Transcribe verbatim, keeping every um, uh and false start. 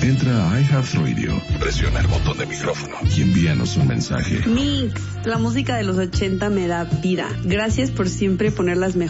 Entra a iHeartRadio, presiona el botón de micrófono y envíanos un mensaje. Mix, la música de los ochenta me da vida. Gracias por siempre poner las mejores